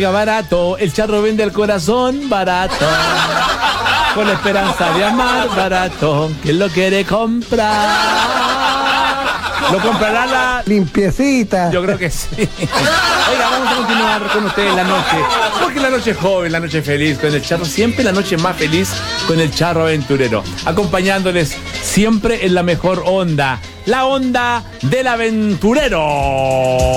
llega barato. El charro vende el corazón barato. Con la esperanza de amar barato. ¿Quién lo quiere comprar? ¿Lo comprará la limpiecita? Yo creo que sí. Oiga, vamos a continuar con ustedes la noche. Porque la noche es joven, la noche feliz con el charro. Siempre la noche más feliz con el charro aventurero. Acompañándoles siempre en la mejor onda. La onda del aventurero.